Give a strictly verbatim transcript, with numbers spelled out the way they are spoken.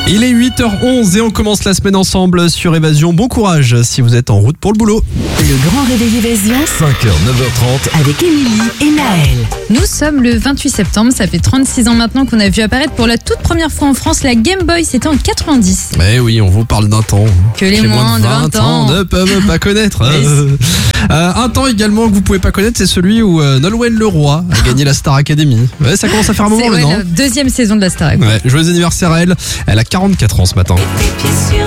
Il est huit heures onze et on commence la semaine ensemble sur Évasion. Bon courage si vous êtes en route pour le boulot. Le grand réveil Évasion, cinq heures, neuf heures trente. avec Émilie et Naël. Nous sommes le vingt-huit septembre, ça fait trente-six ans maintenant qu'on a vu apparaître pour la toute première fois en France la Game Boy, c'était en quatre-vingt-dix. Eh oui, on vous parle d'un temps Que les que moins de vingt ans ne peuvent pas connaître. Euh, un temps également que vous pouvez pas connaître, c'est celui où euh, Nolwenn Leroy a gagné la Star Academy. Ouais, ça commence à faire un moment C'est ouais, maintenant. la deuxième saison de la Star. Ouais, joyeux anniversaire à elle. Elle a quarante-quatre ans ce matin.